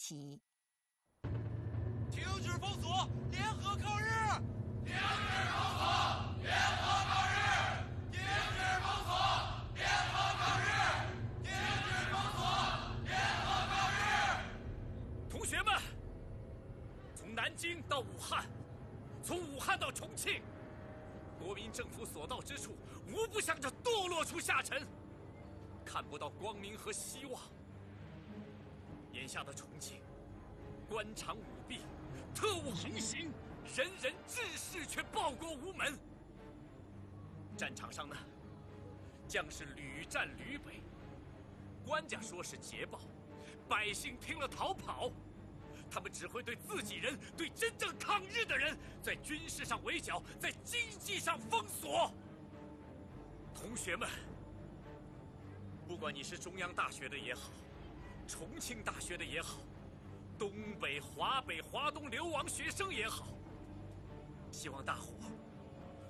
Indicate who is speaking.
Speaker 1: 起。
Speaker 2: 停止封锁，联合抗日！
Speaker 3: 停止封锁，联合抗日！停止封锁，联合抗日！停止封锁，联合抗日！
Speaker 4: 同学们，从南京到武汉，从武汉到重庆，国民政府所到之处，无不向着堕落处下沉，看不到光明和希望。眼下的重庆，官场舞弊，特务横行，人人志士却报国无门。战场上呢，将士屡战屡北，官家说是捷报，百姓听了逃跑。他们只会对自己人、对真正抗日的人，在军事上围剿，在经济上封锁。同学们，不管你是中央大学的也好，重庆大学的也好，东北、华北、华东流亡学生也好，希望大伙